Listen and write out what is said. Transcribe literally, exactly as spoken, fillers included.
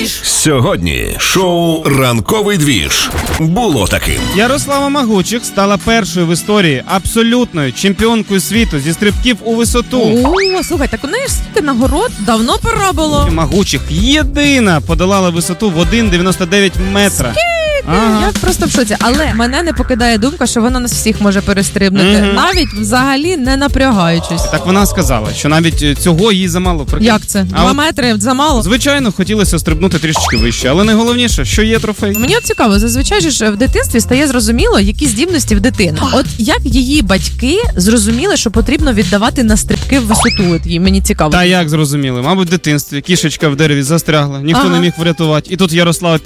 двіж. Сьогодні шоу «Ранковий двіж» було таким. Ярослава Магучих стала першою в історії абсолютною чемпіонкою світу зі стрибків у висоту. О, слухай, так у неї ж стільки нагород давно пора було. Магучих єдина подолала висоту в один дев'яносто дев'ять метра. Ага. Я просто в шоці, але мене не покидає думка, що вона нас всіх може перестрибнути, Мгм. навіть взагалі не напрягаючись. Так вона сказала, що навіть цього їй замало. Прикинь. Як це? А Два от, метри замало? звичайно, хотілося стрибнути трішечки вище, але найголовніше, що є трофей. Мені от цікаво, зазвичай ж в дитинстві стає зрозуміло, які здібності в дитини. От як її батьки зрозуміли, що потрібно віддавати на стрибки в висоту? От їй мені цікаво. Та як зрозуміли? Мабуть, в дитинстві кішечка в дереві застрягла, ніхто Ага. не міг врятувати. І тут Ярослава